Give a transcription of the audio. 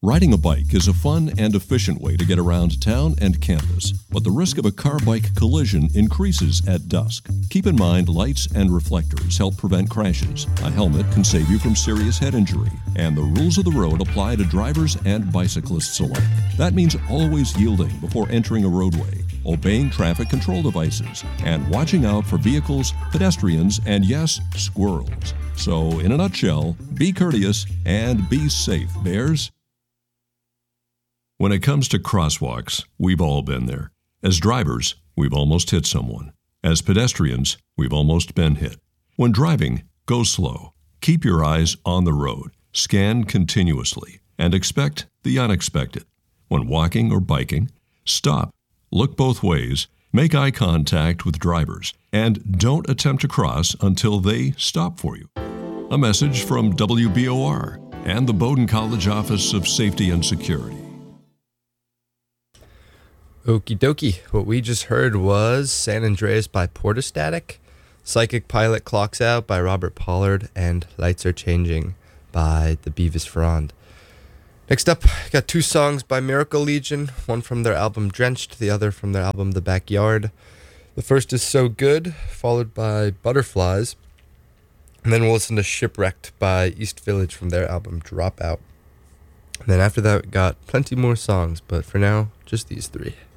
Riding a bike is a fun and efficient way to get around town and campus, but the risk of a car-bike collision increases at dusk. Keep in mind lights and reflectors help prevent crashes. A helmet can save you from serious head injury, and the rules of the road apply to drivers and bicyclists alike. That means always yielding before entering a roadway, obeying traffic control devices, and watching out for vehicles, pedestrians, and yes, squirrels. So, in a nutshell, be courteous and be safe, Bears. When it comes to crosswalks, we've all been there. As drivers, we've almost hit someone. As pedestrians, we've almost been hit. When driving, go slow. Keep your eyes on the road. Scan continuously and expect the unexpected. When walking or biking, stop, look both ways, make eye contact with drivers, and don't attempt to cross until they stop for you. A message from WBOR and the Bowdoin College Office of Safety and Security. Okie dokie. What we just heard was San Andreas by Portastatic, Psychic Pilot Clocks Out by Robert Pollard, and Lights Are Changing by the Beavis Frond. Next up, I got two songs by Miracle Legion, one from their album Drenched, the other from their album The Backyard. The first is So Good, followed by Butterflies, and then we'll listen to Shipwrecked by East Village from their album Dropout. And then after that, we got plenty more songs, but for now, just these three.